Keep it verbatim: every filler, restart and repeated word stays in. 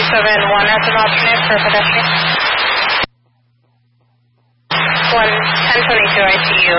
seven one as an alternate for pedestrian. one ten twenty-two I C U,